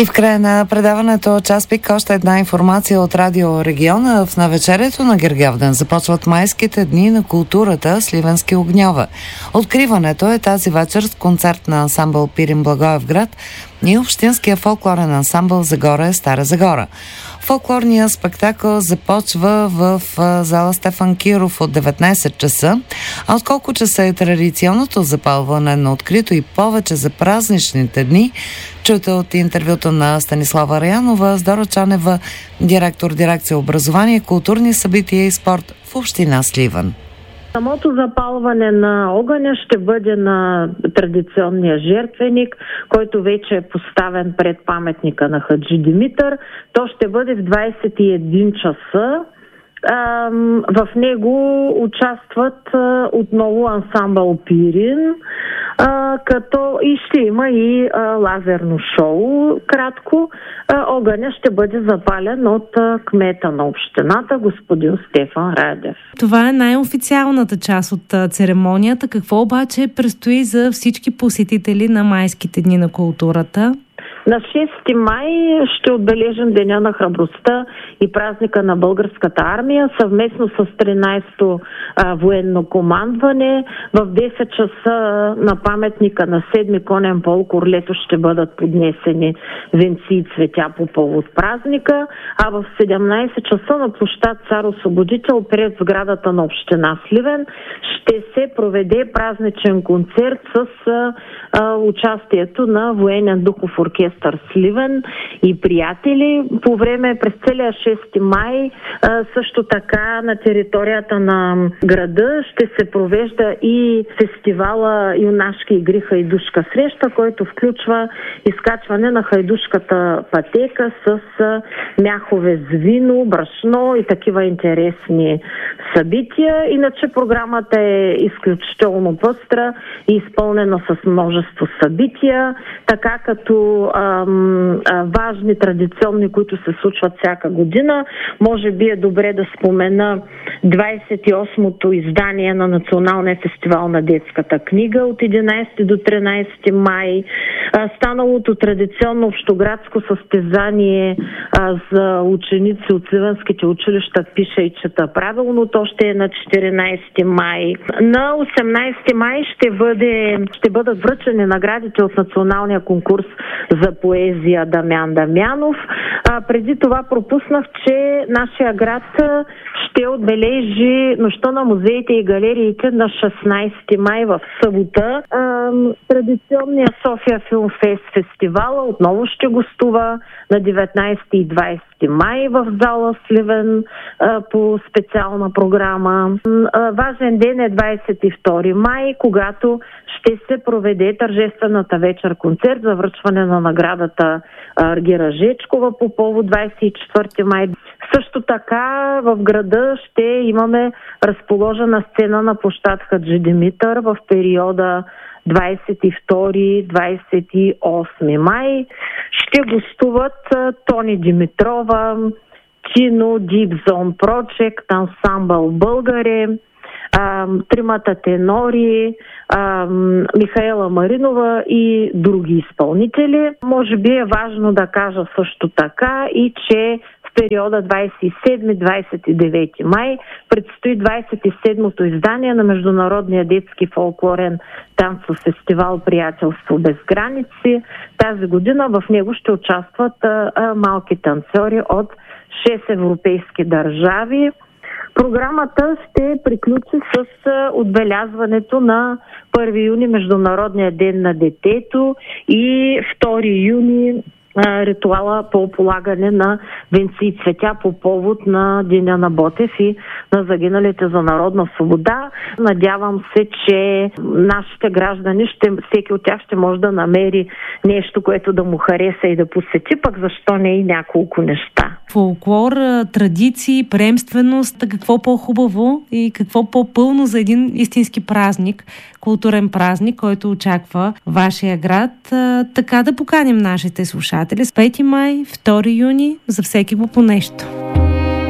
И в края на предаването Час пик още една информация от Радио Региона. В навечерието на Гергьовден започват майските дни на културата Сливенски огньове. Откриването е тази вечер с концерт на ансамбъл Пирин Благоевград и общинския фолклорен ансамбъл Загоре Стара Загора. Фолклорният спектакъл започва в зала Стефан Киров от 19 часа, а от колко часа е традиционното запалване на открито и повече за празничните дни, чуйте от интервюто на Станислава Раянова с Дора Чанева, директор дирекция образование, културни събития и спорт в община Сливен. Самото запалване на огъня ще бъде на традиционния жертвеник, който вече е поставен пред паметника на Хаджи Димитър. То ще бъде в 21 часа. В него участват отново ансамбъл Пирин, като и ще има и лазерно шоу. Кратко, огъня ще бъде запален от кмета на общината, господин Стефан Радев. Това е най-официалната част от церемонията. Какво обаче предстои за всички посетители на майските дни на културата? На 6 май ще отбележим Деня на храбростта и празника на българската армия съвместно с 13-то военно командване. В 10 часа на паметника на 7-ми конен полк Орлето ще бъдат поднесени венци и цветя по повод празника, а в 17 часа на площад Цар Освободител пред сградата на община Сливен ще се проведе празничен концерт с участието на военен духов оркестър Сливен и приятели. По време през целия 6 май също така на територията на града ще се провежда и фестивала Юнашки игри Хайдушка среща, който включва изкачване на хайдушката пътека с мяхове с вино, брашно и такива интересни събития. Иначе програмата е изключително пъстра и изпълнена с множество събития, така като важни традиционни, които се случват всяка година. Може би е добре да спомена 28-то издание на Националния фестивал на детската книга от 11 до 13 май, станалото традиционно общоградско състезание за ученици от сливенските училища Пиша и чета правилно, то ще е на 14 май. На 18 май ще бъдат връчени наградите от националния конкурс за поезия Дамян Дамянов. Преди това пропуснах, че нашия град ще отбележи Нощта на музеите и галериите на 16 май в събота. Традиционният София Филмфест фестивал отново ще гостува на 19 и 20 май в зала Сливен по специална програма. Важен ден е 22 май, когато ще се проведе тържествената вечер концерт за връчване на наградата Аргира Жечкова по повод 24 май. Също така в града ще имаме разположена сцена на площад Хаджи Димитър в периода 22-28 май. Ще гостуват Тони Димитрова, Кино, Deep Zone Project, ансамбъл Българи, тримата тенори, Михаела Маринова и други изпълнители. Може би е важно да кажа също така и че в периода 27-29 май предстои 27-то издание на Международния детски фолклорен танцов фестивал Приятелство без граници. Тази година в него ще участват малки танцори от 6 европейски държави. Програмата ще приключи с отбелязването на 1 юни Международния ден на детето и 2 юни ритуала по полагане на венци и цветя по повод на Деня на Ботев и на загиналите за народна свобода. Надявам се, че нашите граждани, всеки от тях ще може да намери нещо, което да му хареса и да посети, пък защо не и няколко неща. Фолклор, традиции, приемственост, какво по-хубаво и какво по-пълно за един истински празник, културен празник, който очаква вашия град. Така да поканим нашите слушатели с 5 май, 2 юни, за всеки го по нещо.